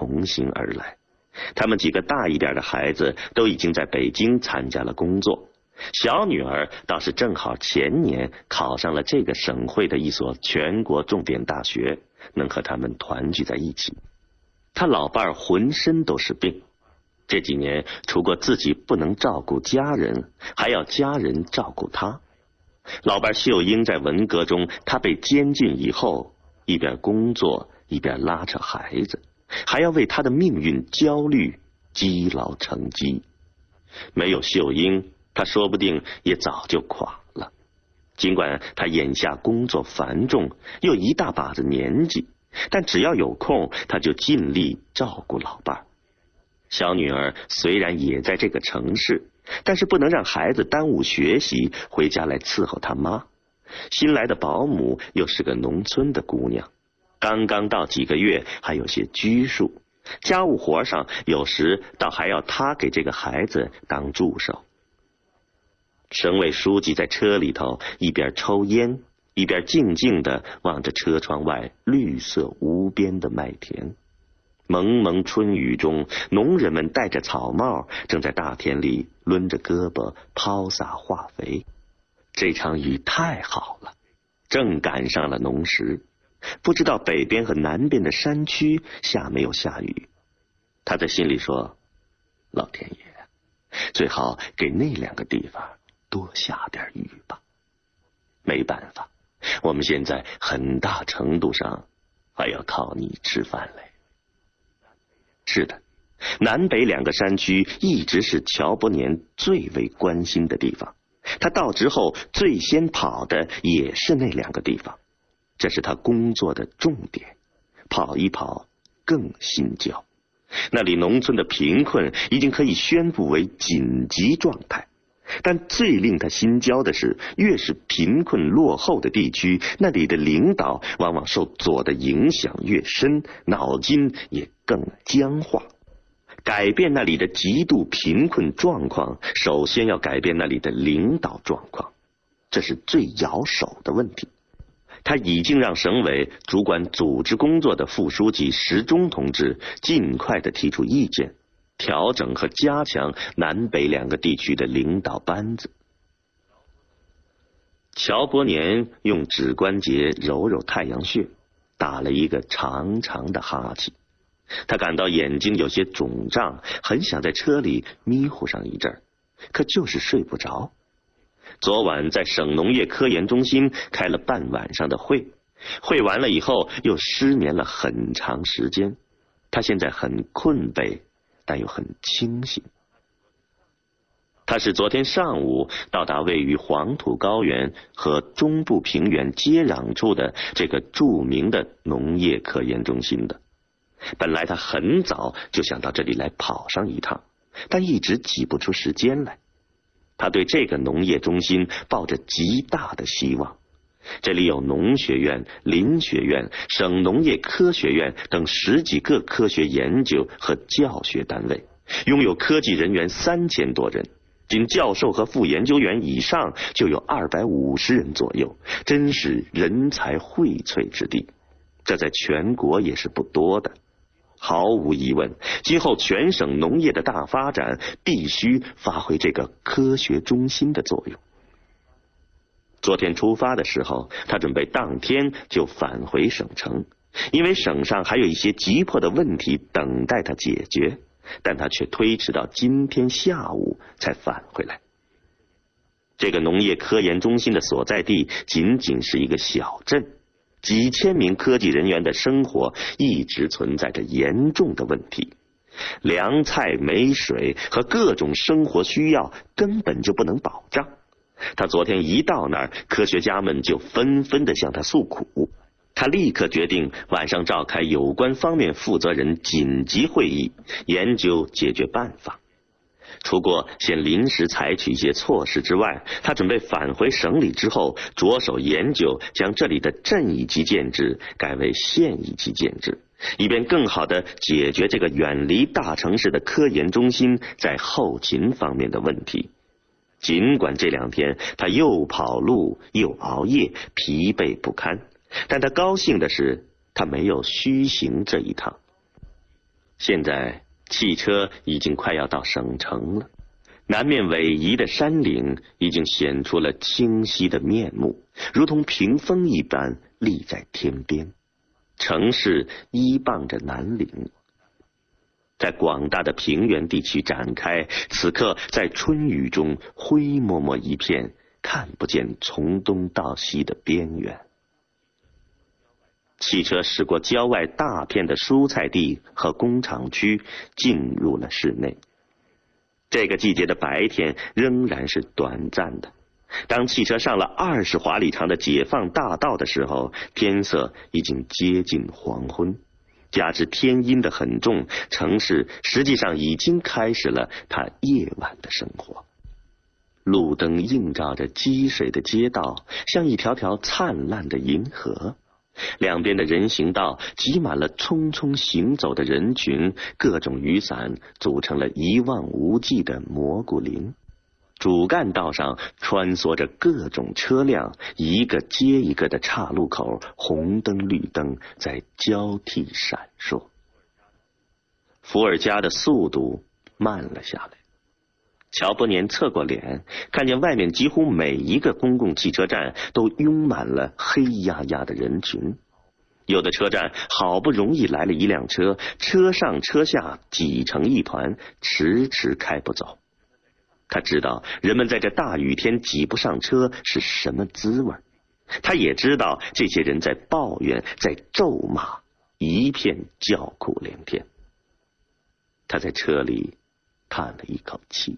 同行而来。他们几个大一点的孩子都已经在北京参加了工作，小女儿倒是正好前年考上了这个省会的一所全国重点大学，能和他们团聚在一起。他老伴儿浑身都是病，这几年除过自己不能照顾家人，还要家人照顾他。老伴秀英在文革中，他被监禁以后，一边工作一边拉扯孩子，还要为他的命运焦虑，积劳成疾。没有秀英，他说不定也早就垮了。尽管他眼下工作繁重，又一大把子年纪，但只要有空，他就尽力照顾老伴儿。小女儿虽然也在这个城市，但是不能让孩子耽误学习，回家来伺候他妈。新来的保姆又是个农村的姑娘，刚刚到几个月，还有些拘束，家务活上有时倒还要她给这个孩子当助手。省委书记在车里头一边抽烟，一边静静地望着车窗外绿色无边的麦田。蒙蒙春雨中，农人们戴着草帽，正在大田里抡着胳膊抛洒化肥。这场雨太好了，正赶上了农时。不知道北边和南边的山区下没有下雨。他在心里说，老天爷，最好给那两个地方多下点雨吧。没办法，我们现在很大程度上还要靠你吃饭嘞。是的，南北两个山区一直是乔伯年最为关心的地方，他到职后最先跑的也是那两个地方，这是他工作的重点，跑一跑更心焦。那里农村的贫困已经可以宣布为紧急状态，但最令他心焦的是，越是贫困落后的地区，那里的领导往往受左的影响越深，脑筋也更僵化。改变那里的极度贫困状况，首先要改变那里的领导状况，这是最咬手的问题。他已经让省委主管组织工作的副书记石忠同志尽快地提出意见，调整和加强南北两个地区的领导班子。乔伯年用指关节揉揉太阳穴，打了一个长长的哈气。他感到眼睛有些肿胀，很想在车里迷糊上一阵儿，可就是睡不着。昨晚在省农业科研中心开了半晚上的会，会完了以后又失眠了很长时间。他现在很困惫，但又很清醒。他是昨天上午到达位于黄土高原和中部平原接壤处的这个著名的农业科研中心的。本来他很早就想到这里来跑上一趟，但一直挤不出时间来。他对这个农业中心抱着极大的希望，这里有农学院、林学院、省农业科学院等10几个科学研究和教学单位，拥有科技人员3000多人，仅教授和副研究员以上就有250人左右，真是人才荟萃之地。这在全国也是不多的。毫无疑问，今后全省农业的大发展必须发挥这个科学中心的作用。昨天出发的时候，他准备当天就返回省城，因为省上还有一些急迫的问题等待他解决，但他却推迟到今天下午才返回来。这个农业科研中心的所在地仅仅是一个小镇，几千名科技人员的生活一直存在着严重的问题，粮菜、煤水和各种生活需要根本就不能保障。他昨天一到那儿，科学家们就纷纷地向他诉苦。他立刻决定晚上召开有关方面负责人紧急会议，研究解决办法。除过先临时采取一些措施之外，他准备返回省里之后，着手研究将这里的镇一级建制改为县一级建制，以便更好地解决这个远离大城市的科研中心在后勤方面的问题。尽管这2天他又跑路又熬夜，疲惫不堪，但他高兴的是，他没有虚行这一趟。 现在汽车已经快要到省城了，南面逶迤的山岭已经显出了清晰的面目，如同屏风一般立在天边。城市依傍着南岭，在广大的平原地区展开，此刻在春雨中灰蒙蒙一片，看不见从东到西的边缘。汽车驶过郊外大片的蔬菜地和工厂区，进入了市内。这个季节的白天仍然是短暂的。当汽车上了20华里长的解放大道的时候，天色已经接近黄昏。加之天阴的很重，城市实际上已经开始了它夜晚的生活。路灯映照着积水的街道，像一条条灿烂的银河。两边的人行道挤满了匆匆行走的人群，各种雨伞组成了一望无际的蘑菇林。主干道上穿梭着各种车辆，一个接一个的岔路口，红灯绿灯在交替闪烁。伏尔加的速度慢了下来。乔伯年侧过脸，看见外面几乎每一个公共汽车站都拥满了黑压压的人群。有的车站好不容易来了一辆车，车上车下挤成一团，迟迟开不走。他知道人们在这大雨天挤不上车是什么滋味，他也知道这些人在抱怨，在咒骂，一片叫苦连天。他在车里叹了一口气。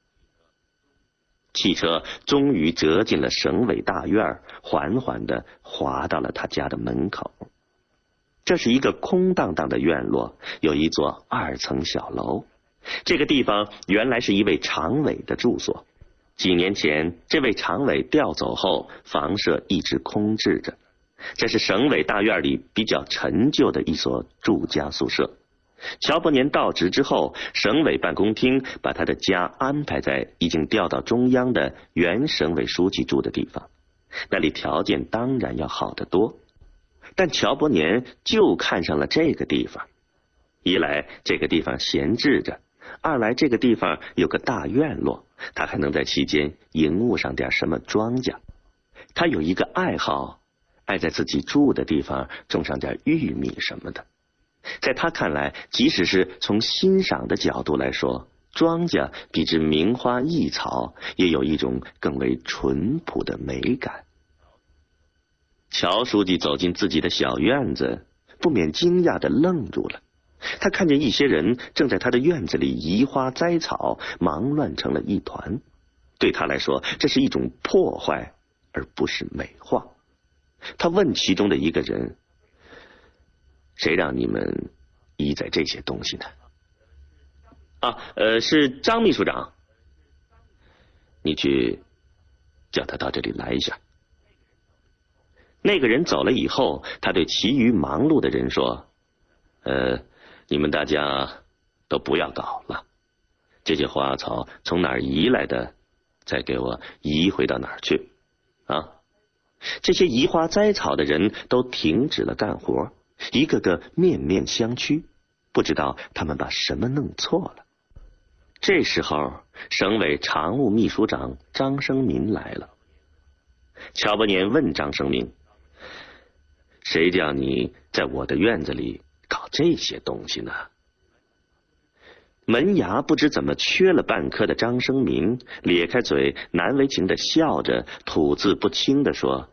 汽车终于折进了省委大院，缓缓地滑到了他家的门口。这是一个空荡荡的院落，有一座2层小楼。这个地方原来是一位常委的住所，几年前这位常委调走后，房舍一直空置着。这是省委大院里比较陈旧的一所住家宿舍。乔伯年到职之后，省委办公厅把他的家安排在已经调到中央的原省委书记住的地方，那里条件当然要好得多。但乔伯年就看上了这个地方，一来这个地方闲置着，二来这个地方有个大院落，他还能在其间营务上点什么庄稼。他有一个爱好，爱在自己住的地方种上点玉米什么的。在他看来，即使是从欣赏的角度来说，庄稼比之名花异草也有一种更为淳朴的美感。乔书记走进自己的小院子，不免惊讶地愣住了。他看见一些人正在他的院子里移花栽草，忙乱成了一团。对他来说，这是一种破坏，而不是美化。他问其中的一个人：“谁让你们移栽这些东西呢？”“是张秘书长。”“你去叫他到这里来一下。”那个人走了以后，他对其余忙碌的人说：“你们大家都不要搞了，这些花草从哪儿移来的，再给我移回到哪儿去啊！”这些移花栽草的人都停止了干活，一个个面面相觑，不知道他们把什么弄错了。这时候，省委常务秘书长张生民来了。乔伯年问张生民：“谁叫你在我的院子里搞这些东西呢？”门牙不知怎么缺了半颗的张生民咧开嘴，难为情地笑着，吐字不清地说：“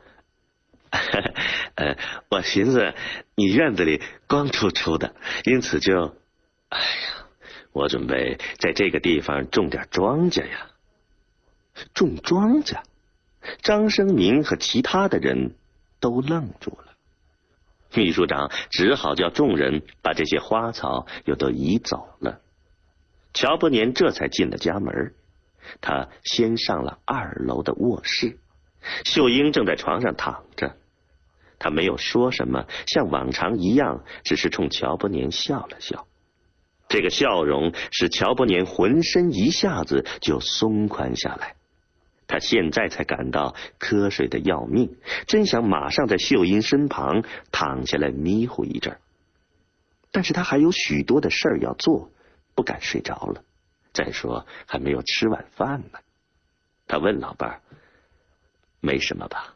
我寻思你院子里光秃秃的，因此就……我准备在这个地方种点庄稼呀。”种庄稼？张生民和其他的人都愣住了。秘书长只好叫众人把这些花草又都移走了。乔伯年这才进了家门。他先上了2楼的卧室，秀英正在床上躺着。他没有说什么，像往常一样，只是冲乔伯年笑了笑。这个笑容使乔伯年浑身一下子就松宽下来。他现在才感到瞌睡的要命，真想马上在秀英身旁躺下来迷糊一阵。 但是他还有许多的事儿要做，不敢睡着了。再说还没有吃晚饭呢。他问老伴儿：“没什么吧？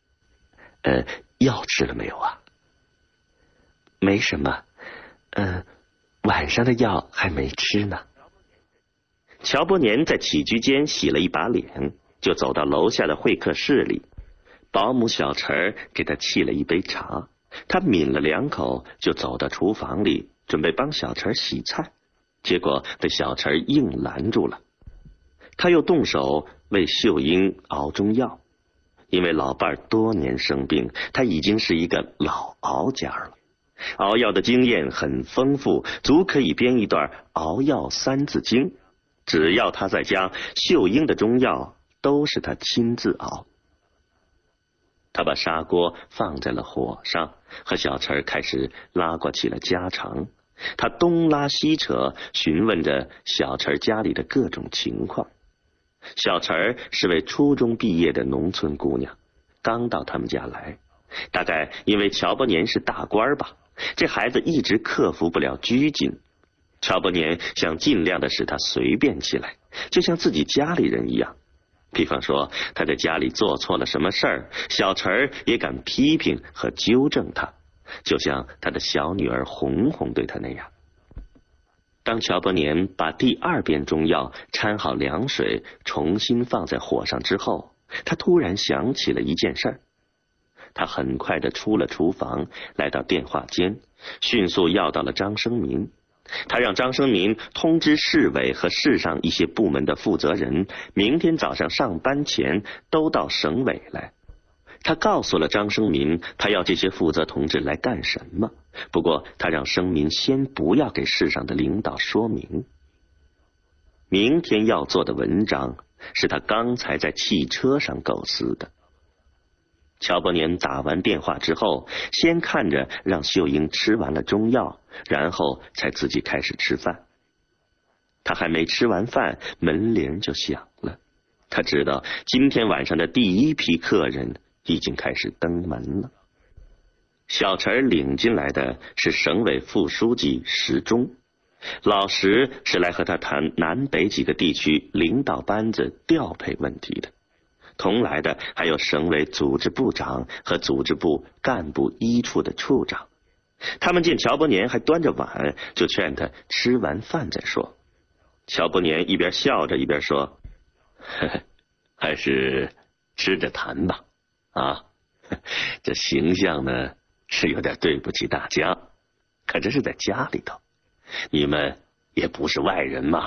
药吃了没有啊？”“没什么，晚上的药还没吃呢。”乔伯年在起居间洗了一把脸，就走到楼下的会客室里。保姆小陈给他沏了一杯茶，他抿了2口，就走到厨房里，准备帮小陈洗菜，结果被小陈硬拦住了。他又动手为秀英熬中药，因为老伴多年生病，他已经是一个老熬家了，熬药的经验很丰富，足可以编一段熬药3字经。只要他在家，秀英的中药都是他亲自熬。他把砂锅放在了火上，和小陈开始拉过起了家常。他东拉西扯，询问着小陈家里的各种情况。小陈是位初中毕业的农村姑娘，刚到他们家来。大概因为乔伯年是大官吧，这孩子一直克服不了拘谨。乔伯年想尽量的使他随便起来，就像自己家里人一样。比方说他在家里做错了什么事儿，小陈也敢批评和纠正他，就像他的小女儿红红对他那样。当乔伯年把第2遍中药掺好凉水，重新放在火上之后，他突然想起了一件事儿。他很快的出了厨房，来到电话间，迅速要到了张生民。他让张生民通知市委和市上一些部门的负责人，明天早上上班前都到省委来。他告诉了张生民，他要这些负责同志来干什么，不过他让生民先不要给市上的领导说明。明天要做的文章是他刚才在汽车上构思的。乔伯年打完电话之后，先看着让秀英吃完了中药，然后才自己开始吃饭。他还没吃完饭，门铃就响了。他知道今天晚上的第1批客人已经开始登门了。小陈领进来的是省委副书记石忠，老石是来和他谈南北几个地区领导班子调配问题的。同来的还有省委组织部长和组织部干部1处的处长。他们见乔伯年还端着碗，就劝他吃完饭再说。乔伯年一边笑着一边说：“呵呵，还是吃着谈吧。这形象呢是有点对不起大家，可这是在家里头，你们也不是外人嘛。”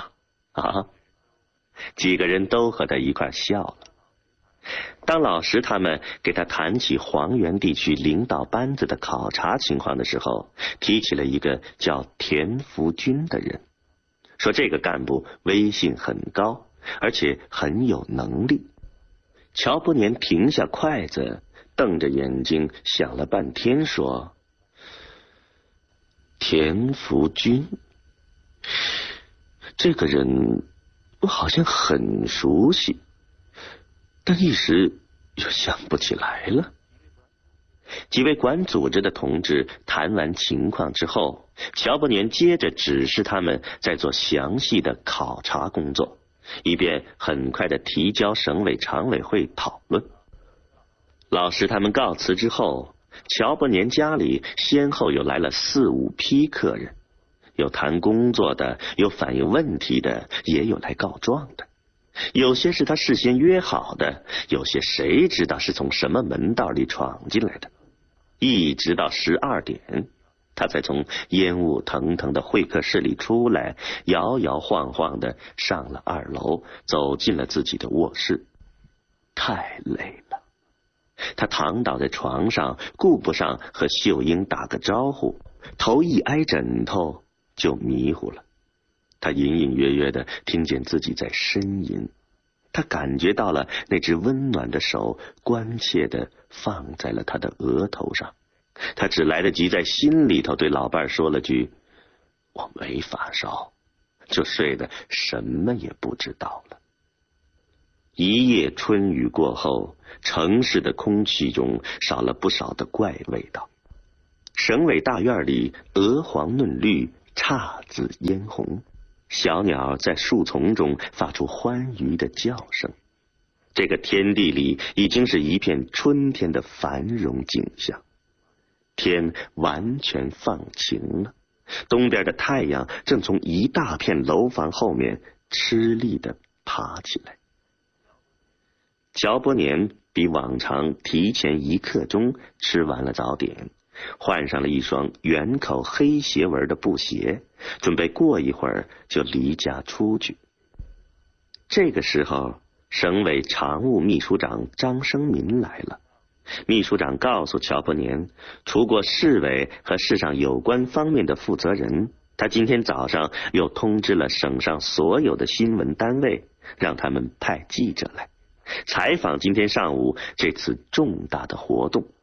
几个人都和他一块笑了。当老石他们给他谈起黄原地区领导班子的考察情况的时候，提起了一个叫田福军的人，说这个干部威信很高，而且很有能力。乔伯年停下筷子，瞪着眼睛想了半天，说：“田福军，这个人我好像很熟悉，但一时又想不起来了。”几位管组织的同志谈完情况之后，乔伯年接着指示他们在做详细的考察工作，以便很快的提交省委常委会讨论。老石他们告辞之后，乔伯年家里先后又来了4、5批客人，有谈工作的，有反映问题的，也有来告状的。有些是他事先约好的，有些谁知道是从什么门道里闯进来的。一直到12点，他才从烟雾腾腾的会客室里出来，摇摇晃晃的上了2楼，走进了自己的卧室。太累了，他躺倒在床上，顾不上和秀英打个招呼，头一挨枕头就迷糊了。他隐隐约约的听见自己在呻吟，他感觉到了那只温暖的手关切的放在了他的额头上。他只来得及在心里头对老伴说了句：“我没发烧”，就睡得什么也不知道了。一夜春雨过后，城市的空气中少了不少的怪味道。 省委大院里鹅黄嫩绿，姹紫嫣红，小鸟在树丛中发出欢愉的叫声。这个天地里已经是一片春天的繁荣景象。天完全放晴了，东边的太阳正从一大片楼房后面吃力地爬起来。乔伯年比往常提前1刻钟吃完了早点，换上了一双圆口黑斜纹的布鞋，准备过一会儿就离家出去。这个时候，省委常务秘书长张生民来了。秘书长告诉乔伯年，除过市委和市上有关方面的负责人，他今天早上又通知了省上所有的新闻单位，让他们派记者来采访今天上午这次重大的活动。